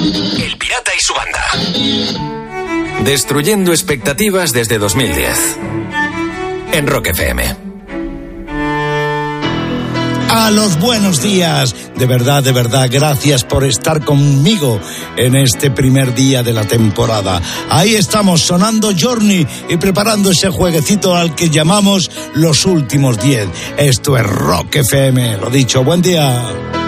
El Pirata y su banda. Destruyendo expectativas desde 2010. En Rock FM. A los buenos días, de verdad, gracias por estar conmigo en este primer día de la temporada. Ahí estamos sonando Journey y preparando ese jueguecito al que llamamos Los Últimos 10. Esto es Rock FM, lo dicho, buen día.